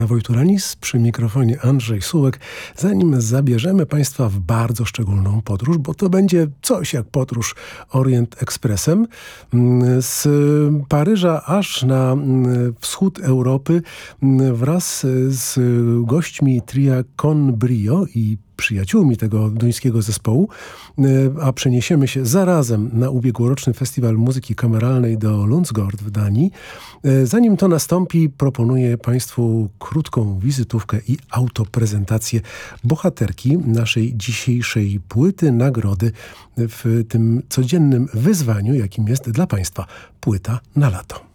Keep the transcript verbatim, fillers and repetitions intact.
Wojturanis, przy mikrofonie Andrzej Sułek. Zanim zabierzemy Państwa w bardzo szczególną podróż, bo to będzie coś jak podróż Orient Expressem, z Paryża aż na wschód Europy wraz z gośćmi tria Con Brio i przyjaciółmi tego duńskiego zespołu, a przeniesiemy się zarazem na ubiegłoroczny Festiwal Muzyki Kameralnej do Lundsgård w Danii. Zanim to nastąpi, proponuję Państwu krótką wizytówkę i autoprezentację bohaterki naszej dzisiejszej płyty nagrody w tym codziennym wyzwaniu, jakim jest dla Państwa płyta na lato.